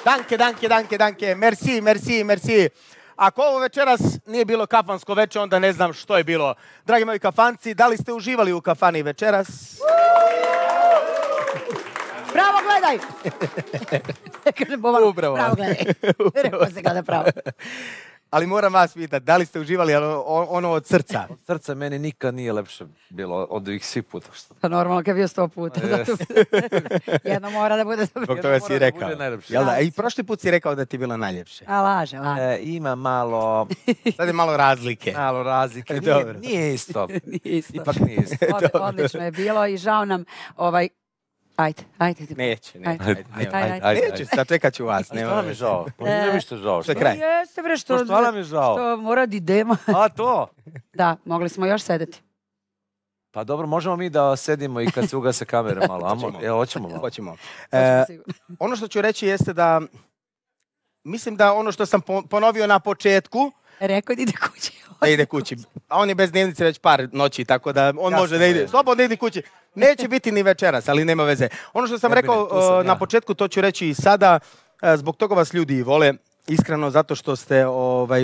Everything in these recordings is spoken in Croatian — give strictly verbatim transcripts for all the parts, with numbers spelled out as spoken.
Danke, danke, danke, danke. Merci, merci, merci. Ako ovo večeras nije bilo kafansko veče, onda ne znam što je bilo. Dragi moji kafanci, da li ste uživali u kafani večeras? Bravo, gledaj! Kaže Boban, Upravo. bravo, gledaj. Rekao se gleda pravo. Ali moram vas pitati, da li ste uživali ono od srca? Od srca meni nikad nije lepše bilo od ovih svih puta. Pa normalno, kad je bio sto puta. Zato... Jedno mora da bude... Zbog toga si rekao. Jel da? I prošli put si rekao da ti je bilo najljepše. A laže, laže. E, ima malo... Sad je malo razlike. Malo razlike. Nije, nije isto. Nije isto. Ipak nije isto. Od, odlično je bilo i žao nam ovaj... Ajde, ajde. Neće, neće. Ajde, Ajde, ajde, ajde. ajde. Neću, sad čekat ću vas. Stvarno mi je žao. Nije mi što žao. Što je kraj? Jeste bre, što... Stvarno mi je žao. Što mora da idemo. A to? Da, mogli smo još sedeti. Pa dobro, možemo mi da sedimo i kad se ugase kamere malo. Hoćemo. Evo, hoćemo malo. Hoćemo. E, ono što ću reći jeste da... Mislim da ono što sam ponovio na početku... Rekao da ide kući. Da ide kući. A on je bez dnevnice već par noći, tako da on Jasno, može da ide. Slobodno ide kući. Neće biti ni večeras, ali nema veze. Ono što sam ne rekao bine, sam na ja. početku, to ću reći i sada. Zbog toga vas ljudi vole. Iskreno, zato što ste, ovaj,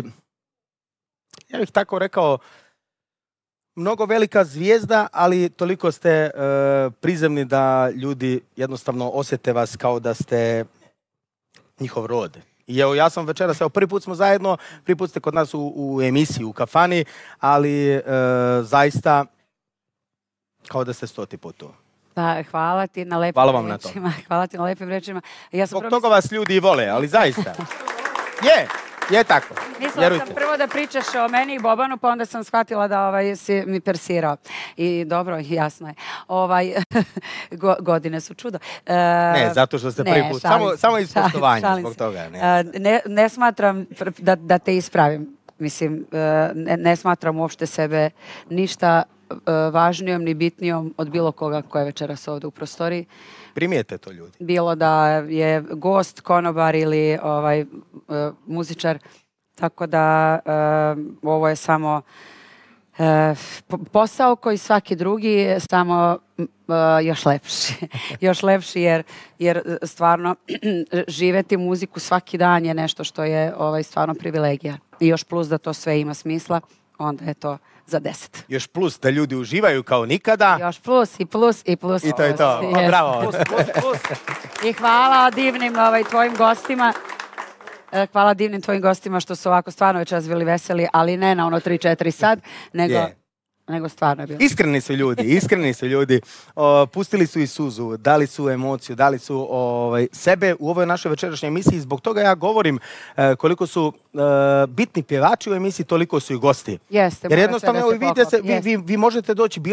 ja bih tako rekao, mnogo velika zvijezda, ali toliko ste uh, prizemni da ljudi jednostavno osjete vas kao da ste njihov rod. I evo, ja sam večeras, evo, prvi put smo zajedno, prvi put ste kod nas u, u emisiji, u kafani, ali e, zaista kao da ste stoti put tu. Da, hvala ti na lepim hvala vam rečima. Na to. Hvala ti na lepim rečima. Ja sam Zbog toga vas ljudi vole, ali zaista. Je, je tako. Mislila sam prvo da pričaš o meni i Bobanu, pa onda sam shvatila da ovaj, si mi persirao. I dobro, jasno je. Ovaj, go, godine su čudo. E, ne, zato što ste ne, prvi put. Šalim, samo, samo iz poštovanja šalim zbog toga. Ne, e, ne, ne smatram da, da te ispravim. Mislim, ne, ne smatram uopšte sebe ništa važnijom ni bitnijom od bilo koga koja je večeras ovdje u prostoriji. Primijete to ljudi. Bilo da je gost, konobar ili ovaj, uh, muzičar. Tako da uh, ovo je samo uh, posao koji svaki drugi, samo uh, još lepši. još lepši jer, jer stvarno živeti muziku svaki dan je nešto što je ovaj, stvarno privilegija. I još plus da to sve ima smisla, onda je to za deset. Još plus da ljudi uživaju kao nikada. Još plus i plus i plus. I to je to. O, bravo. Plus, plus, plus. I hvala divnim ovaj, tvojim gostima. Hvala divnim tvojim gostima što su ovako stvarno večeras bili veseli, ali ne na ono tri četiri sad, nego... Yeah. nego stvarno je bilo. Iskreni su ljudi, iskreni su ljudi. O, pustili su i suzu, dali su emociju, dali su ovaj, sebe u ovoj našoj večerašnjoj emisiji. Zbog toga ja govorim e, koliko su e, bitni pjevači u emisiji, toliko su i gosti. Jeste, jer jednostavno, evo, vidite se, vi, vi, vi možete doći